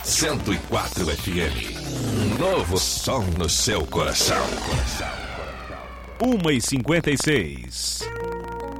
104 FM. Um novo som no seu coração. 1h56.